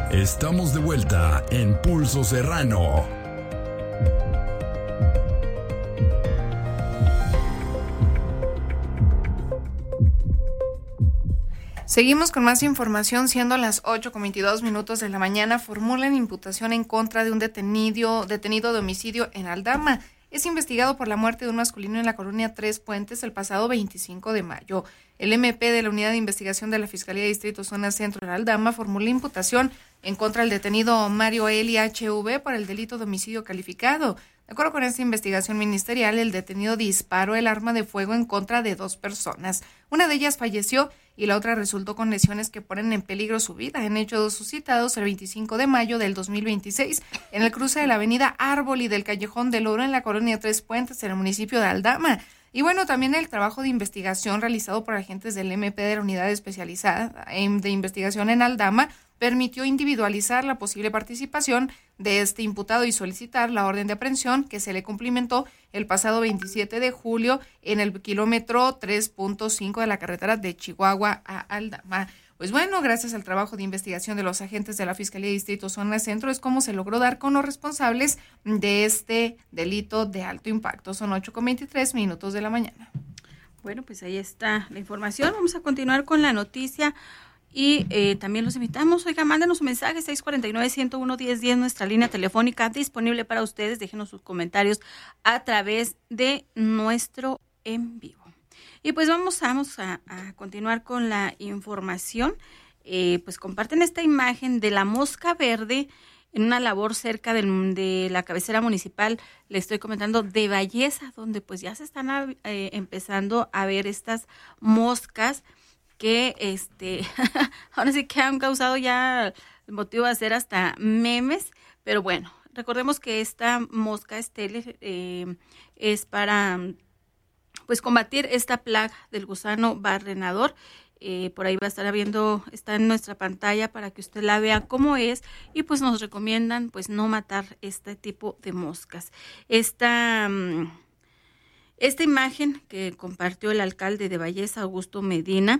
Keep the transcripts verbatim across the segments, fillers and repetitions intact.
Estamos de vuelta en Pulso Serrano. Seguimos con más información, siendo las ocho con veintidós minutos de la mañana. Formulan imputación en contra de un detenido, detenido de homicidio en Aldama. Es investigado por la muerte de un masculino en la colonia Tres Puentes el pasado veinticinco de mayo. El eme pe de la Unidad de Investigación de la Fiscalía de Distrito Zona Centro de Aldama formuló imputación en contra del detenido Mario Eli hache ve por el delito de homicidio calificado. De acuerdo con esta investigación ministerial, el detenido disparó el arma de fuego en contra de dos personas. Una de ellas falleció y la otra resultó con lesiones que ponen en peligro su vida, en hechos suscitados el veinticinco de mayo del dos mil veintiséis en el cruce de la avenida Árbol y del Callejón del Oro en la colonia Tres Puentes, en el municipio de Aldama. Y bueno, también el trabajo de investigación realizado por agentes del eme pe de la Unidad Especializada de Investigación en Aldama permitió individualizar la posible participación de este imputado y solicitar la orden de aprehensión que se le cumplimentó el pasado veintisiete de julio en el kilómetro tres punto cinco de la carretera de Chihuahua a Aldama. Pues bueno, gracias al trabajo de investigación de los agentes de la Fiscalía de Distrito Zona Centro es como se logró dar con los responsables de este delito de alto impacto. Son ocho con veintitrés minutos de la mañana. Bueno, pues ahí está la información. Vamos a continuar con la noticia. Y eh, también los invitamos, oiga, mándenos un mensaje, seis cuatro nueve, uno cero uno, diez diez, nuestra línea telefónica disponible para ustedes. Déjenos sus comentarios a través de nuestro en vivo. Y pues vamos, vamos a, a continuar con la información. Eh, pues comparten esta imagen de la mosca verde en una labor cerca del, de la cabecera municipal, le estoy comentando, de Belleza, donde pues ya se están eh, empezando a ver estas moscas que este ahora sí que han causado ya el motivo de hacer hasta memes, pero bueno, recordemos que esta mosca estéril eh, es para pues combatir esta plaga del gusano barrenador. Eh, por ahí va a estar viendo, está en nuestra pantalla para que usted la vea cómo es, y pues nos recomiendan pues no matar este tipo de moscas. Esta esta imagen que compartió el alcalde de Belleza, Augusto Medina,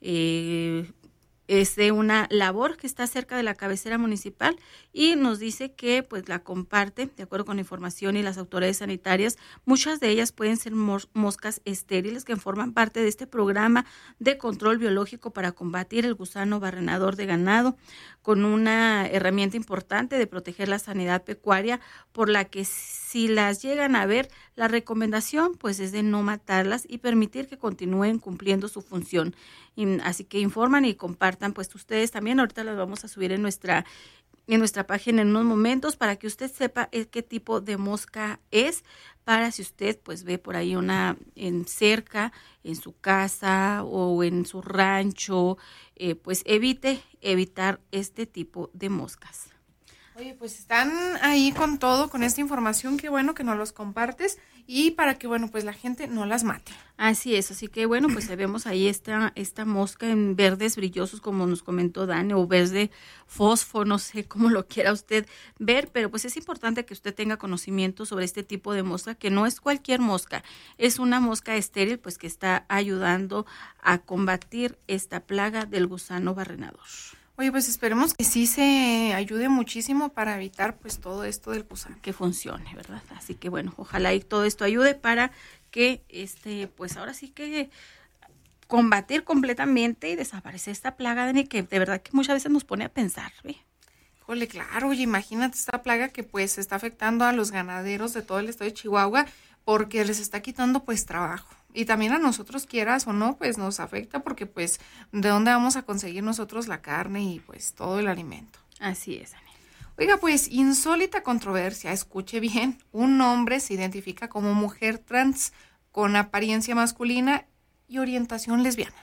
Eh, es de una labor que está cerca de la cabecera municipal y nos dice que pues la comparte de acuerdo con la información y las autoridades sanitarias. Muchas de ellas pueden ser mos- moscas estériles que forman parte de este programa de control biológico para combatir el gusano barrenador de ganado, con una herramienta importante de proteger la sanidad pecuaria, por la que si las llegan a ver, la recomendación pues es de no matarlas y permitir que continúen cumpliendo su función. Y, así que informan y compartan pues ustedes también. Ahorita las vamos a subir en nuestra en nuestra página en unos momentos para que usted sepa qué tipo de mosca es, para si usted pues ve por ahí una en cerca, en su casa o en su rancho, eh, pues evite evitar este tipo de moscas. Oye, pues están ahí con todo, con esta información, qué bueno que nos los compartes y para que, bueno, pues la gente no las mate. Así es, así que bueno, pues vemos ahí esta, esta mosca en verdes brillosos, como nos comentó Dani, o verde fosfo, no sé cómo lo quiera usted ver, pero pues es importante que usted tenga conocimiento sobre este tipo de mosca, que no es cualquier mosca, es una mosca estéril, pues que está ayudando a combatir esta plaga del gusano barrenador. Oye, pues esperemos que sí se ayude muchísimo para evitar pues todo esto del gusano. Que funcione, ¿verdad? Así que bueno, ojalá y todo esto ayude para que este, pues ahora sí que combatir completamente y desaparecer esta plaga, Dani, que de verdad que muchas veces nos pone a pensar, ¿ve? Jole, claro, oye, imagínate esta plaga que pues está afectando a los ganaderos de todo el estado de Chihuahua porque les está quitando pues trabajo. Y también a nosotros, quieras o no, pues nos afecta porque pues de dónde vamos a conseguir nosotros la carne y pues todo el alimento. Así es, Dani. Oiga, pues insólita controversia, escuche bien, un hombre se identifica como mujer trans con apariencia masculina y orientación lesbiana.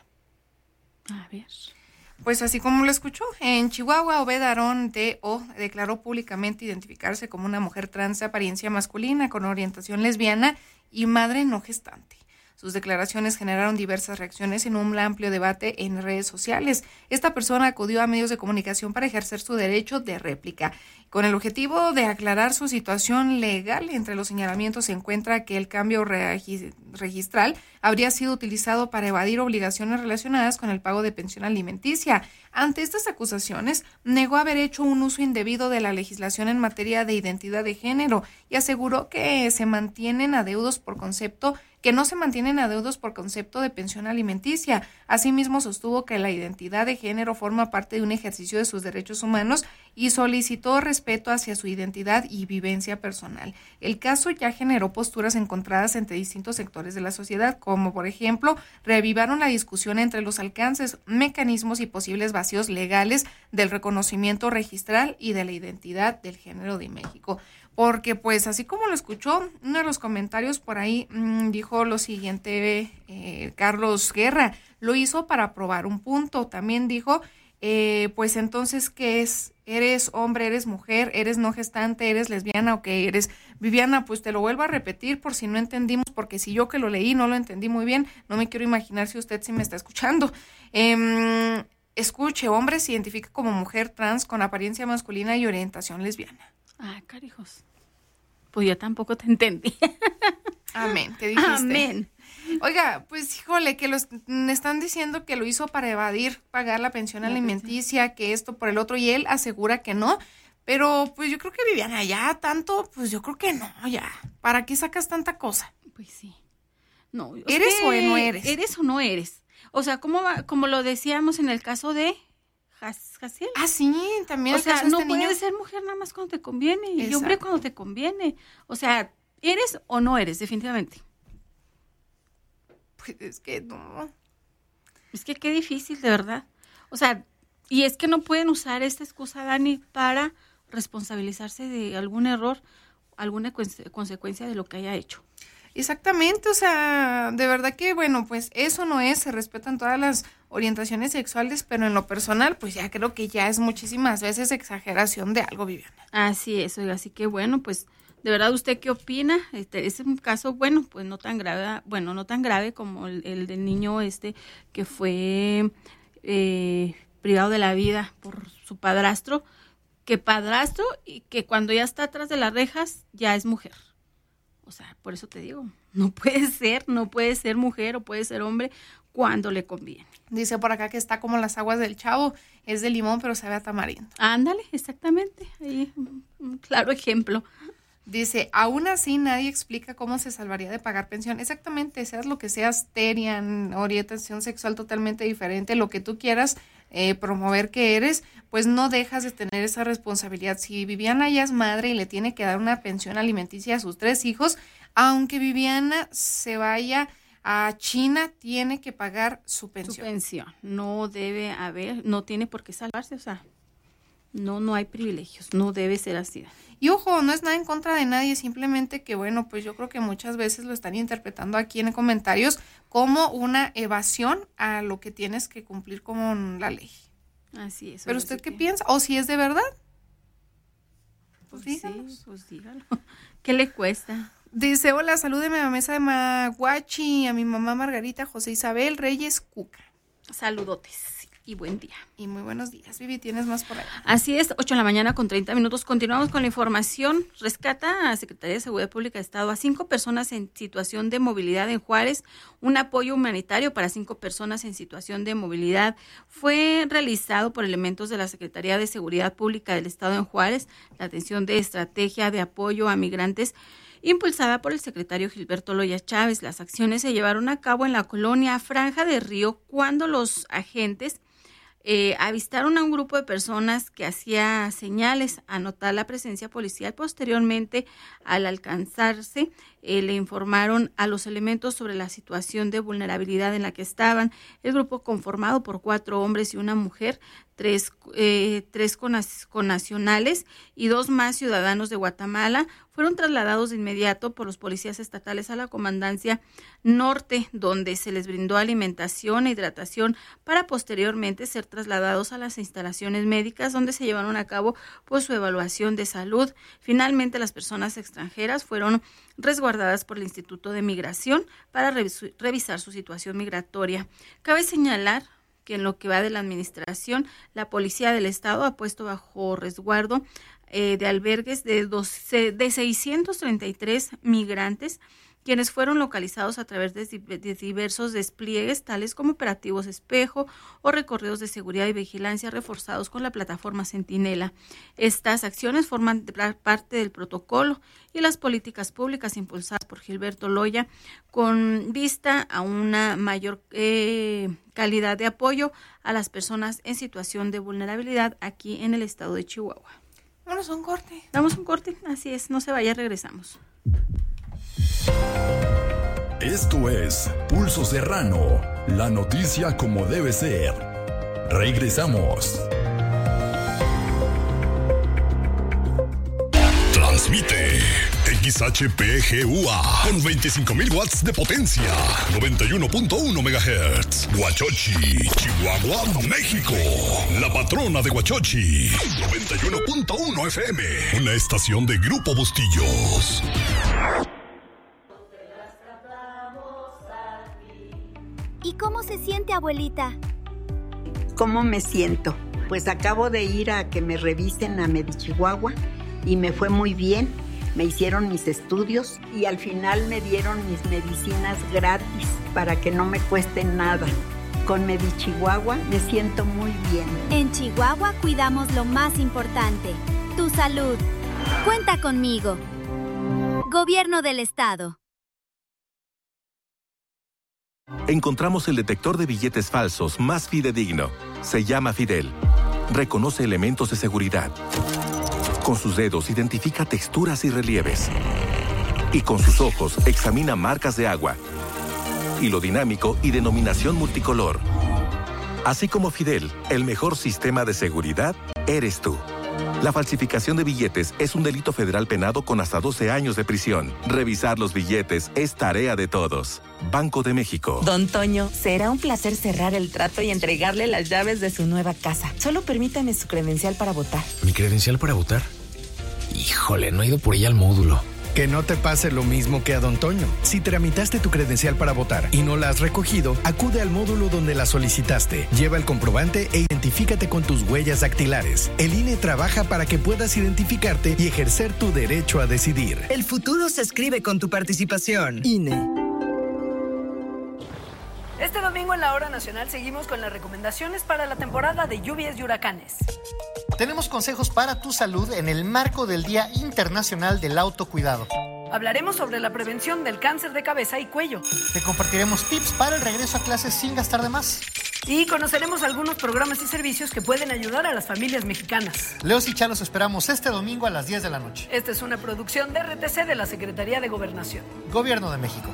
A ver. Pues así como lo escuchó, en Chihuahua, Obed Aarón de O declaró públicamente identificarse como una mujer trans de apariencia masculina con orientación lesbiana y madre no gestante. Sus declaraciones generaron diversas reacciones en un amplio debate en redes sociales. Esta persona acudió a medios de comunicación para ejercer su derecho de réplica. Con el objetivo de aclarar su situación legal, entre los señalamientos se encuentra que el cambio registral habría sido utilizado para evadir obligaciones relacionadas con el pago de pensión alimenticia. Ante estas acusaciones, negó haber hecho un uso indebido de la legislación en materia de identidad de género y aseguró que se mantienen adeudos por concepto que no se mantienen adeudos por concepto de pensión alimenticia. Asimismo, sostuvo que la identidad de género forma parte de un ejercicio de sus derechos humanos y solicitó respeto hacia su identidad y vivencia personal. El caso ya generó posturas encontradas entre distintos sectores de la sociedad, como por ejemplo, reavivaron la discusión entre los alcances, mecanismos y posibles vacíos legales del reconocimiento registral y de la identidad del género de México. Porque pues así como lo escuchó, uno de los comentarios por ahí mmm, dijo lo siguiente, eh, Carlos Guerra, lo hizo para probar un punto. También dijo, eh, pues entonces, ¿qué es? ¿Eres hombre, eres mujer, eres no gestante, eres lesbiana o qué eres? Viviana, pues te lo vuelvo a repetir por si no entendimos, porque si yo que lo leí no lo entendí muy bien, no me quiero imaginar si usted sí me está escuchando. Eh, escuche, hombre se identifica como mujer trans con apariencia masculina y orientación lesbiana. Ah, carijos. Pues yo tampoco te entendí. Amén, ¿qué dijiste? Amén. Oiga, pues híjole, que los me están diciendo que lo hizo para evadir pagar la pensión la alimenticia, pensión. Que esto por el otro, y él asegura que no. Pero pues yo creo que Viviana, ya tanto, pues yo creo que no, ya. ¿Para qué sacas tanta cosa? Pues sí. No, ¿Eres o no eres? ¿Eres o no eres? O sea, como, como lo decíamos en el caso de Jaciel. Ah, sí, también. O sea, no este puedes niño. ser mujer nada más cuando te conviene y Exacto. hombre cuando te conviene. O sea, ¿eres o no eres? Definitivamente. Pues es que no. Es que qué difícil, de verdad. O sea, y es que no pueden usar esta excusa, Dani, para responsabilizarse de algún error, alguna consecuencia de lo que haya hecho. Exactamente, o sea, de verdad que, bueno, pues eso no es, se respetan todas las orientaciones sexuales, pero en lo personal, pues ya creo que ya es muchísimas veces exageración de algo, Viviana. Así es, oiga, así que bueno, pues, de verdad, ¿usted qué opina? Este es un caso, bueno, pues no tan grave, bueno, no tan grave como el, el del niño este que fue eh, privado de la vida por su padrastro, que padrastro y que cuando ya está atrás de las rejas ya es mujer. O sea, por eso te digo, no puede ser, no puede ser mujer o puede ser hombre cuando le conviene. Dice por acá que está como las aguas del Chavo, es de limón pero sabe a tamarindo. Ándale, exactamente, ahí un, un claro ejemplo. Dice, aún así nadie explica cómo se salvaría de pagar pensión. Exactamente, seas lo que seas, terian, orientación sexual totalmente diferente, lo que tú quieras eh, promover que eres, pues no dejas de tener esa responsabilidad. Si Viviana ya es madre y le tiene que dar una pensión alimenticia a sus tres hijos, aunque Viviana se vaya a China, tiene que pagar su pensión. Su pensión, no debe haber, no tiene por qué salvarse, o sea, no, no hay privilegios, no debe ser así. Y ojo, no es nada en contra de nadie, simplemente que bueno, pues yo creo que muchas veces lo están interpretando aquí en comentarios como una evasión a lo que tienes que cumplir con la ley. Así es. ¿Pero usted qué que... piensa? ¿O si es de verdad? Pues, pues díganos. Sí, pues dígalo. ¿Qué le cuesta? Dice, hola, salúdeme a mesa de Maguachi, a mi mamá Margarita José Isabel Reyes Cuca. Saludotes y buen día. Y muy buenos días. Vivi, ¿tienes más por ahí? Así es, ocho de la mañana con treinta minutos. Continuamos con la información. Rescata a Secretaría de Seguridad Pública de Estado a cinco personas en situación de movilidad en Juárez. Un apoyo humanitario para cinco personas en situación de movilidad fue realizado por elementos de la Secretaría de Seguridad Pública del Estado en Juárez. La atención de estrategia de apoyo a migrantes impulsada por el secretario Gilberto Loya Chávez. Las acciones se llevaron a cabo en la colonia Franja de Río cuando los agentes Eh, avistaron a un grupo de personas que hacía señales a notar la presencia policial. Posteriormente, al alcanzarse, eh, le informaron a los elementos sobre la situación de vulnerabilidad en la que estaban. El grupo, conformado por cuatro hombres y una mujer, tres, eh, tres connacionales y dos más ciudadanos de Guatemala, fueron trasladados de inmediato por los policías estatales a la Comandancia Norte, donde se les brindó alimentación e hidratación para posteriormente ser trasladados a las instalaciones médicas, donde se llevaron a cabo pues, su evaluación de salud. Finalmente, las personas extranjeras fueron resguardadas por el Instituto de Migración para revis- revisar su situación migratoria. Cabe señalar que en lo que va de la administración, la Policía del Estado ha puesto bajo resguardo eh, de albergues de, doce, de seiscientos treinta y tres migrantes quienes fueron localizados a través de, de diversos despliegues, tales como operativos espejo o recorridos de seguridad y vigilancia reforzados con la plataforma Centinela. Estas acciones forman parte del protocolo y las políticas públicas impulsadas por Gilberto Loya con vista a una mayor eh, calidad de apoyo a las personas en situación de vulnerabilidad aquí en el estado de Chihuahua. Vamos a un corte. Damos un corte, así es, no se vaya, regresamos. Esto es Pulso Serrano, la noticia como debe ser. Regresamos. Transmite X H P G U A con veinticinco mil watts de potencia, noventa y uno punto uno megahertz. Huachochi, Chihuahua, México. La patrona de Huachochi, noventa y uno punto uno F M. Una estación de Grupo Bustillos. ¿Y cómo se siente, abuelita? ¿Cómo me siento? Pues acabo de ir a que me revisen a Medichihuahua y me fue muy bien. Me hicieron mis estudios y al final me dieron mis medicinas gratis para que no me cueste nada. Con Medichihuahua me siento muy bien. En Chihuahua cuidamos lo más importante, tu salud. Cuenta conmigo. Gobierno del Estado. Encontramos el detector de billetes falsos más fidedigno. Se llama Fidel. Reconoce elementos de seguridad. Con sus dedos identifica texturas y relieves. Y con sus ojos examina marcas de agua, hilo dinámico y denominación multicolor. Así como Fidel, el mejor sistema de seguridad eres tú. La falsificación de billetes es un delito federal penado con hasta doce años de prisión. Revisar los billetes es tarea de todos. Banco de México. Don Toño, será un placer cerrar el trato y entregarle las llaves de su nueva casa. Solo permítame su credencial para votar. ¿Mi credencial para votar? Híjole, no he ido por ella al módulo. Que no te pase lo mismo que a Don Toño. Si tramitaste tu credencial para votar y no la has recogido, acude al módulo donde la solicitaste. Lleva el comprobante e identifícate con tus huellas dactilares. El I N E trabaja para que puedas identificarte y ejercer tu derecho a decidir. El futuro se escribe con tu participación. I N E. Este domingo en la Hora Nacional seguimos con las recomendaciones para la temporada de lluvias y huracanes. Tenemos consejos para tu salud en el marco del Día Internacional del Autocuidado. Hablaremos sobre la prevención del cáncer de cabeza y cuello. Te compartiremos tips para el regreso a clases sin gastar de más. Y conoceremos algunos programas y servicios que pueden ayudar a las familias mexicanas. Leos y Chá los esperamos este domingo a las diez de la noche. Esta es una producción de R T C de la Secretaría de Gobernación. Gobierno de México.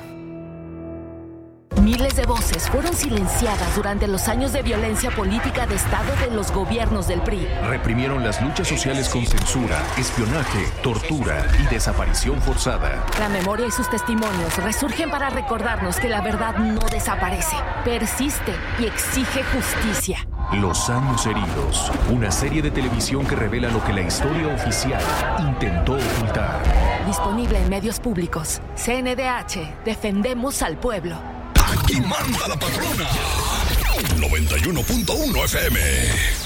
Miles de voces fueron silenciadas durante los años de violencia política de Estado de los gobiernos del P R I. Reprimieron las luchas sociales con censura, espionaje, tortura y desaparición forzada. La memoria y sus testimonios resurgen para recordarnos que la verdad no desaparece, persiste y exige justicia. Los años heridos, una serie de televisión que revela lo que la historia oficial intentó ocultar. Disponible en medios públicos. C N D H, defendemos al pueblo. Aquí manda la patrona. noventa y uno punto uno F M.